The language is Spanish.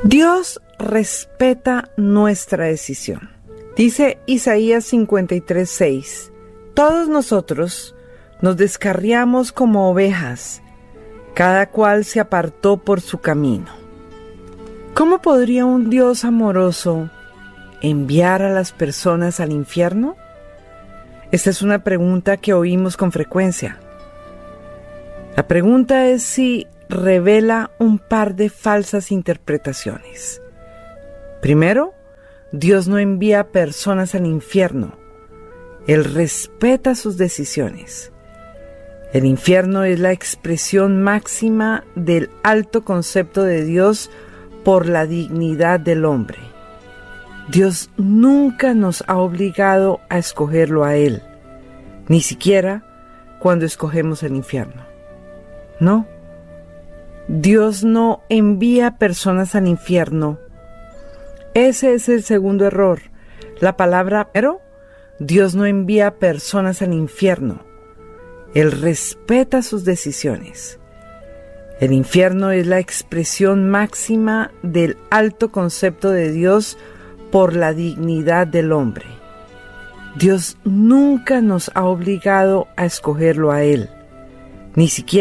Dios respeta nuestra decisión. Dice Isaías 53:6, todos nosotros nos descarriamos como ovejas, cada cual se apartó por su camino. ¿Cómo podría un Dios amoroso enviar a las personas al infierno? Esta es una pregunta que oímos con frecuencia. La pregunta es si revela un par de falsas interpretaciones. Primero, Dios no envía personas al infierno. Él respeta sus decisiones. El infierno es la expresión máxima del alto concepto de Dios por la dignidad del hombre. Dios nunca nos ha obligado a escogerlo a Él, ni siquiera cuando escogemos el infierno. No, Dios no envía personas al infierno. Ese es el segundo error. La palabra, pero Dios no envía personas al infierno. Él respeta sus decisiones. El infierno es la expresión máxima del alto concepto de Dios por la dignidad del hombre. Dios nunca nos ha obligado a escogerlo a Él, ni siquiera